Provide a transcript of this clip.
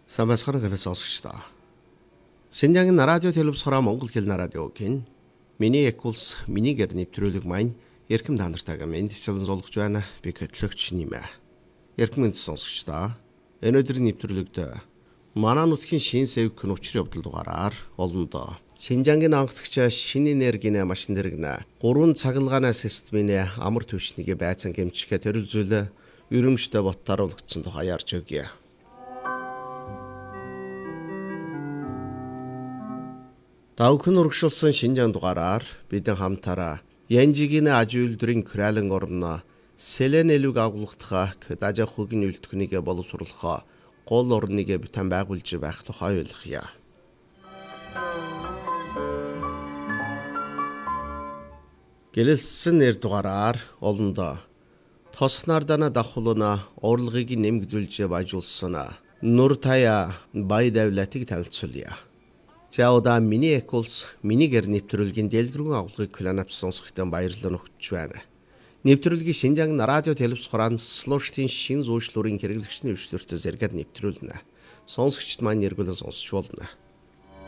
Самбасханаа гэнэ сонсогчдоо. Шинжаагийн радио телевизороо Монгол хэлний радиогийн миний экулс минигээр нэвтрүүлэг маань эрхэм танартайгаа мэдчилэн зулгаж байна. Би хөтлөгч нэмэ. Эрхэм сонсогчдоо. Энэ өдрийн нэвтрүүлэгт манай нутгийн шин сэв киночрын явдал дугаараар олондоо Шинжаагийн анхдагч шинэ энергийн машин дэргэнэ 3 цаглагааны системийн амар түвшнийг байцан гэмчгээ төрөлзөл өрөмжтэй боттааруулагдсан тухай ярьж өгье. Давхин урагшилсан Шинжаан дугаараар бидэн хамтараа Янжигийн аж үйлдвэрийн Кралин орно Селен элүг агуулгадах дажа хөгийн үйлдвэрнийг боловсруулах гол орныг битэн байгуулж байх тухай ойлгоё. Гэлэлсэн нэр дугаараар олондоо тосх нардана давхулна урлагийг нэмэгдүүлж баяжуулсан Нур Тая Бай Давлатыг танилцуулъя. За одоо миний экулс минигээр нэвтрүүлгийн дэлгэрэнгүй агуулгыг кланапс сонсохтой баярлалаа өгч байна. Нэвтрүүлгийн Шинжаагийн радио телевизорын слуштын шин зүйшлүүрийн хэрэглэгчний өвчлөлтөд зэрэгээр нэвтрүүлнэ. Сонсогчд маань нэргүүлэн сонсч болно.